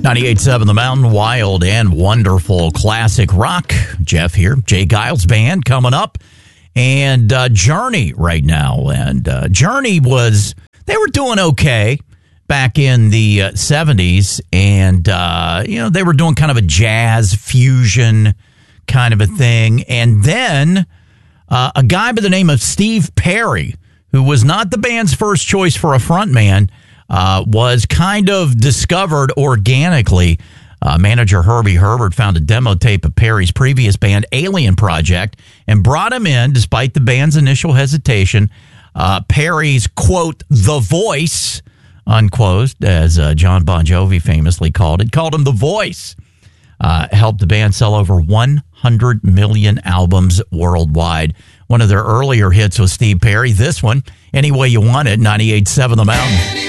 98.7 The Mountain, wild and wonderful classic rock. Jeff here, Jay Giles Band coming up, and Journey right now. And Journey they were doing okay back in the 70s, and they were doing kind of a jazz fusion kind of a thing. And then a guy by the name of Steve Perry, who was not the band's first choice for a frontman, was kind of discovered organically. Manager Herbie Herbert found a demo tape of Perry's previous band, Alien Project, and brought him in despite the band's initial hesitation. Perry's, quote, the voice, unquote, as John Bon Jovi famously called him the voice, helped the band sell over 100 million albums worldwide. One of their earlier hits was Steve Perry. This one, Any Way You Want It, 98.7 The Mountain.